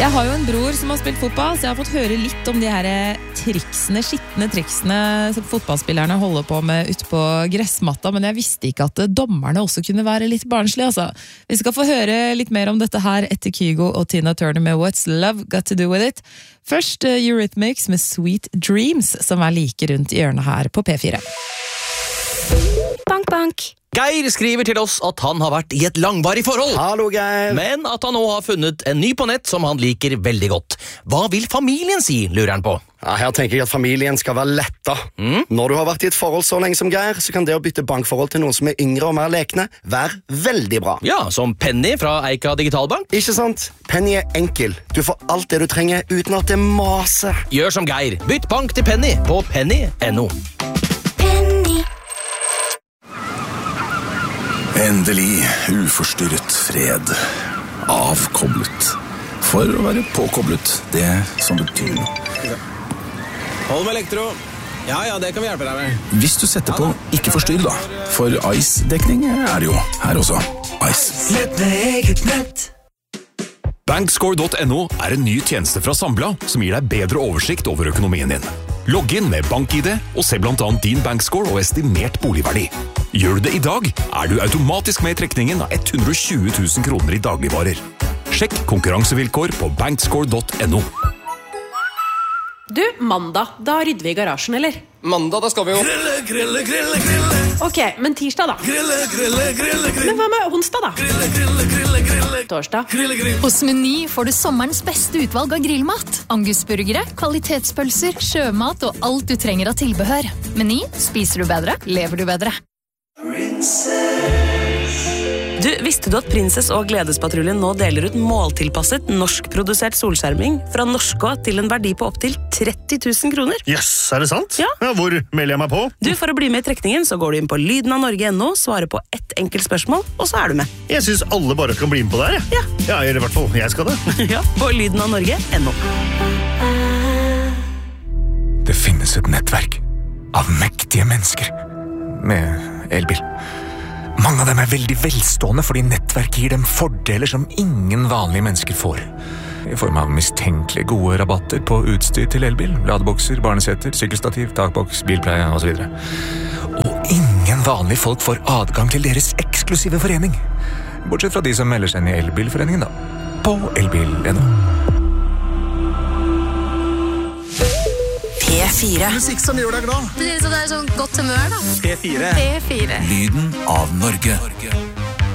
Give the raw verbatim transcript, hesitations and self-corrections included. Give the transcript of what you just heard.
Jeg har jo en bror som har spilt fotball, så jeg har fått høre litt om de her triksene, skittende triksene som fotballspillerne holder på med ute på gressmatta, men jeg visste ikke at dommerne også kunne være litt barnslige, altså. Vi skal få høre litt mer om dette her etter Kygo og Tina Turner med What's Love Got to Do With It. Først uh, Eurythmics med Sweet Dreams, som er like rundt i hjørnet her på P fire. Bank, bank. Geir skriver til oss at han har vært i et langvarig forhold. Hallo, Geir. Men at han nå har funnet en ny på nett som han liker veldig godt. Hva vil familien si, lurer han på? Ja, her tenker jeg at familien skal være letta. Mm? Når du har vært i et forhold så lenge som Geir, så kan det å bytte bankforhold til noen som er yngre og mer lekne være veldig bra. Ja, som Penny fra Eika Digitalbank. Ikke sant? Penny er enkel. Du får alt det du trenger uten at det maser. Gjør som Geir. Bytt bank til Penny på penny punktum no. Endelig uforstyrret fred. Avkoblet. For å være påkoblet, det som betyr noe. Hold med elektro. Ja, ja, det kan vi hjelpe deg med. Hvis du setter på ikke forstyrr da, for Ice-dekning er det jo her også. Ice. Nett med eget nett. Bankscore punktum no er en ny tjeneste fra Sambla som gir deg bedre oversikt over økonomien din. Logg inn med BankID og se blant annet din bankscore og estimert boligverdi. Gjør du det i dag, er du automatisk med i trekningen av hundre og tjue tusen kroner i dagligvarer. Sjekk konkurransevilkår på bankscore punktum no. Du, mandag, da rydder vi i garasjen, eller? Mandag, da skal vi jo... Grille, grille, grille, grille. Ok, men tirsdag da? Grille, grille, grille, grille. Men hva med onsdag da? Grille, grille, grille, grille. Torsdag? Grille, grille. Hos Meny får du sommerens beste utvalg av grillmat. Angusburgere, kvalitetspølser, sjømat og alt du trenger av tilbehør. Meny, spiser du bedre, lever du bedre. Du, visste du at Prinsess og Gledespatruljen nå deler ut måltilpasset norskprodusert solskjerming fra Norskå til en verdi på opp til tretti tusen kroner? Yes, er det sant? Ja. Ja, hvor melder jeg meg på? Du, for å bli med i trekningen så går du inn på lyden av Norge punktum no, svarer på ett enkelt spørsmål, og så er du med. Jeg synes alle bare kan bli med på det her, jeg. Ja. Ja, eller i hvert fall, jeg skal det. Ja, på lyden av Norge punktum no. Det finnes et nettverk av mektige mennesker med elbil. Mange av dem er veldig velstående fordi nettverk gir dem fordeler som ingen vanlige mennesker får. I form av mistenkelig gode rabatter på utstyr til elbil, ladebokser, barneseter, sykkelstativ, takboks, bilpleie og så videre. Og ingen vanlige folk får adgang til deres eksklusive forening. Bortsett fra de som melder seg inn i elbilforeningen da. På elbil punktum no. P fire. Musikk som gjør deg glad. Det er sånn godt humør da. P fire. P fire. Lyden av Norge.